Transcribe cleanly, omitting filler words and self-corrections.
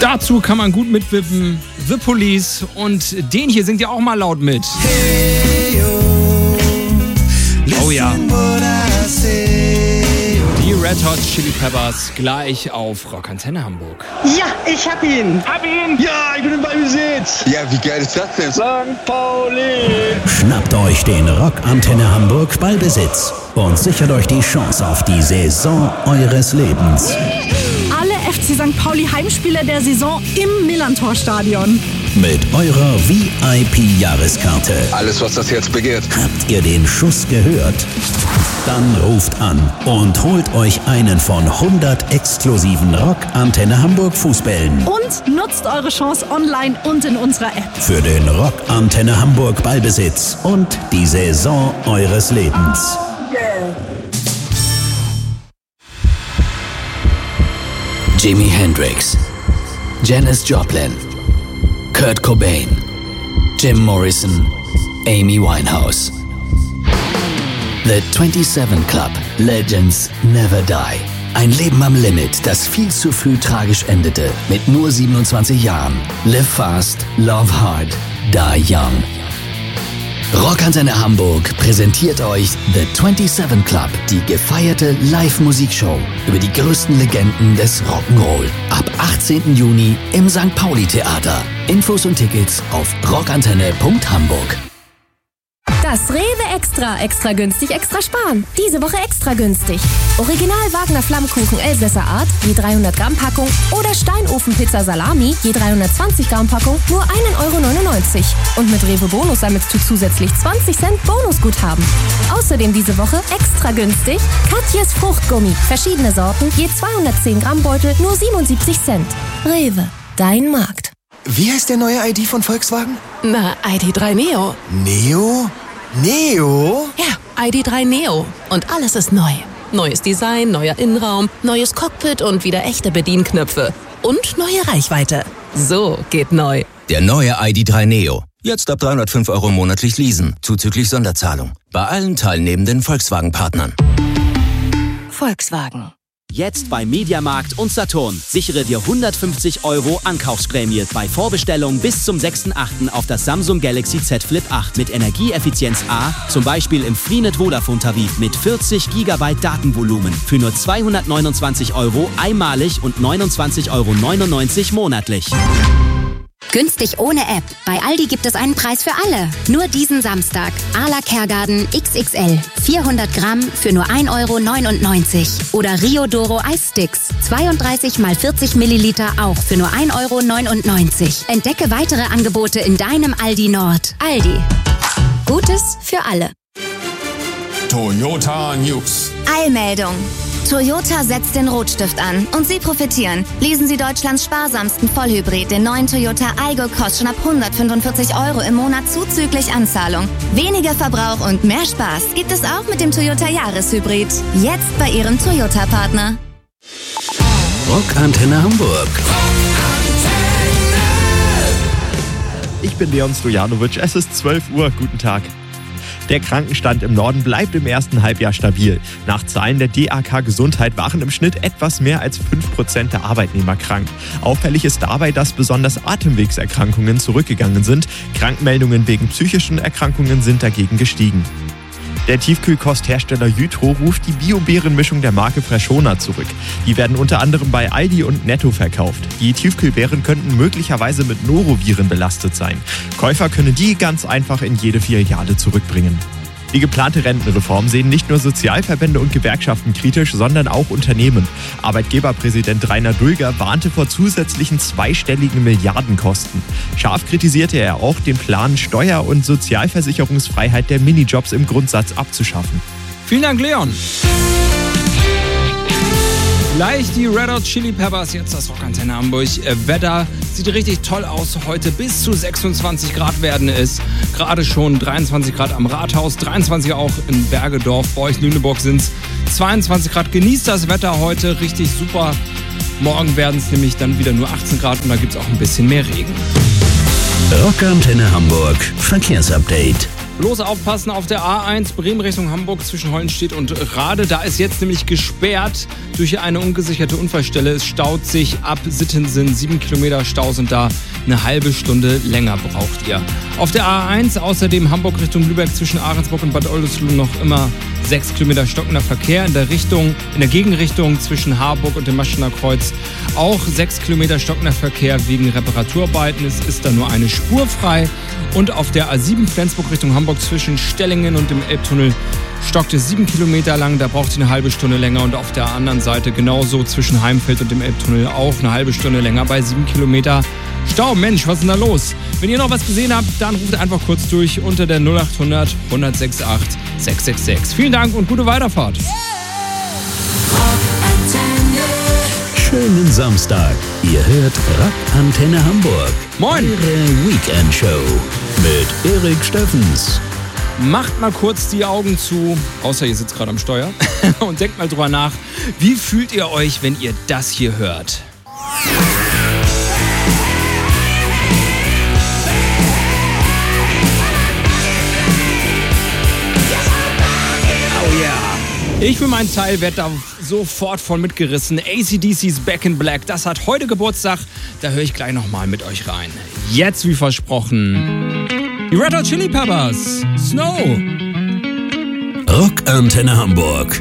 Dazu kann man gut mitwippen. The Police und den hier singt ja auch mal laut mit. Oh ja. Die Red Hot Chili Peppers gleich auf Rockantenne Hamburg. Ja, ich hab ihn. Ja, ich bin im Ballbesitz. Ja, wie geil ist das denn? St. Pauli. Schnappt euch den Rockantenne Hamburg Ballbesitz und sichert euch die Chance auf die Saison eures Lebens. Alle FC St. Pauli Heimspiele der Saison im Millantor-Stadion. Mit eurer VIP-Jahreskarte. Alles, was das Herz begehrt. Habt ihr den Schuss gehört? Dann ruft an und holt euch einen von 100 exklusiven Rockantenne Hamburg Fußbällen. Und nutzt eure Chance online und in unserer App. Für den Rockantenne Hamburg Ballbesitz und die Saison eures Lebens. Jimi Hendrix, Janis Joplin, Kurt Cobain, Jim Morrison, Amy Winehouse. The 27 Club. Legends never die. Ein Leben am Limit, das viel zu früh tragisch endete. Mit nur 27 Jahren. Live fast, love hard, die young. Rockantenne Hamburg präsentiert euch The 27 Club, die gefeierte Live-Musikshow über die größten Legenden des Rock'n'Roll. Ab 18. Juni im St. Pauli Theater. Infos und Tickets auf rockantenne.hamburg. Das Rewe Extra günstig, extra sparen. Diese Woche extra günstig. Original Wagner Flammkuchen Elsässer Art, je 300 Gramm Packung oder Steinofen-Pizza Salami, je 320 Gramm Packung, nur 1,99 € Und mit Rewe Bonus sammelst du zusätzlich 20 Cent Bonusguthaben. Außerdem diese Woche extra günstig Katjes Fruchtgummi, verschiedene Sorten, je 210 Gramm Beutel, nur 77 Cent. Rewe, dein Markt. Wie heißt der neue ID von Volkswagen? Na, ID.3 Neo. Neo? Neo? Ja, ID.3 Neo. Und alles ist neu. Neues Design, neuer Innenraum, neues Cockpit und wieder echte Bedienknöpfe. Und neue Reichweite. So geht neu. Der neue ID.3 Neo. Jetzt ab 305 € monatlich leasen, zuzüglich Sonderzahlung. Bei allen teilnehmenden Volkswagen-Partnern. Volkswagen. Jetzt bei Mediamarkt und Saturn. Sichere dir 150 € Ankaufsprämie bei Vorbestellung bis zum 6.8. auf das Samsung Galaxy Z Flip 8 mit Energieeffizienz A, zum Beispiel im Freenet Vodafone Tarif mit 40 GB Datenvolumen für nur 229 € einmalig und 29,99 € monatlich. Günstig ohne App. Bei Aldi gibt es einen Preis für alle. Nur diesen Samstag. Arla Kergarten XXL. 400 Gramm für nur 1,99 € Oder Rio Doro Eissticks. 32 x 40 Milliliter auch für nur 1,99 €. Entdecke weitere Angebote in deinem Aldi Nord. Aldi. Gutes für alle. Toyota News. Eilmeldung. Toyota setzt den Rotstift an und Sie profitieren. Lesen Sie Deutschlands sparsamsten Vollhybrid, den neuen Toyota Aygo, kostet schon ab 145 € im Monat zuzüglich Anzahlung. Weniger Verbrauch und mehr Spaß gibt es auch mit dem Toyota Jahreshybrid. Jetzt bei Ihrem Toyota-Partner. Rockantenne Hamburg. Ich bin Leon Stojanovic, es ist 12 Uhr, guten Tag. Der Krankenstand im Norden bleibt im ersten Halbjahr stabil. Nach Zahlen der DAK Gesundheit waren im Schnitt etwas mehr als 5% der Arbeitnehmer krank. Auffällig ist dabei, dass besonders Atemwegserkrankungen zurückgegangen sind. Krankmeldungen wegen psychischen Erkrankungen sind dagegen gestiegen. Der Tiefkühlkosthersteller Jytro ruft die Bio-Beerenmischung der Marke Freshona zurück. Die werden unter anderem bei Aldi und Netto verkauft. Die Tiefkühlbeeren könnten möglicherweise mit Noroviren belastet sein. Käufer können die ganz einfach in jede Filiale zurückbringen. Die geplante Rentenreform sehen nicht nur Sozialverbände und Gewerkschaften kritisch, sondern auch Unternehmen. Arbeitgeberpräsident Rainer Dulger warnte vor zusätzlichen zweistelligen Milliardenkosten. Scharf kritisierte er auch den Plan, Steuer- und Sozialversicherungsfreiheit der Minijobs im Grundsatz abzuschaffen. Vielen Dank, Leon. Gleich die Red Hot Chili Peppers, jetzt das Rockantenne Hamburg. Wetter sieht richtig toll aus. Heute bis zu 26 Grad werden es. Gerade schon 23 Grad am Rathaus, 23 auch in Bergedorf. Bei euch in Lüneburg sind es 22 Grad. Genießt das Wetter heute, richtig super. Morgen werden es nämlich dann wieder nur 18 Grad und da gibt es auch ein bisschen mehr Regen. Rockantenne Hamburg Verkehrsupdate. Bloß aufpassen auf der A1 Bremen Richtung Hamburg zwischen Hollenstedt und Rade. Da ist jetzt nämlich gesperrt durch eine ungesicherte Unfallstelle. Es staut sich ab Sittensen. 7 Kilometer Stau sind da. Eine halbe Stunde länger braucht ihr. Auf der A1 außerdem Hamburg Richtung Lübeck zwischen Ahrensburg und Bad Oldesloe noch immer 6 Kilometer stockender Verkehr. In der Gegenrichtung zwischen Harburg und dem Maschener Kreuz auch 6 Kilometer stockender Verkehr wegen Reparaturarbeiten. Es ist da nur eine Spur frei. Und auf der A7 Flensburg Richtung Hamburg zwischen Stellingen und dem Elbtunnel stockt es 7 Kilometer lang. Da braucht ihr eine halbe Stunde länger. Und auf der anderen Seite genauso zwischen Heimfeld und dem Elbtunnel auch eine halbe Stunde länger bei 7 Kilometer Stau. Mensch, was ist denn da los? Wenn ihr noch was gesehen habt, dann ruft einfach kurz durch unter der 0800 168 666. Vielen Dank und gute Weiterfahrt. Schönen Samstag. Ihr hört Rockantenne Hamburg. Moin. Ihre Weekend-Show mit Erik Steffens. Macht mal kurz die Augen zu, außer ihr sitzt gerade am Steuer, und denkt mal drüber nach, wie fühlt ihr euch, wenn ihr das hier hört? Ich für meinen Teil werde da sofort von mitgerissen. AC/DC's Back in Black, das hat heute Geburtstag. Da höre ich gleich nochmal mit euch rein. Jetzt, wie versprochen, die Red Hot Chili Peppers, Snow. Rockantenne Hamburg.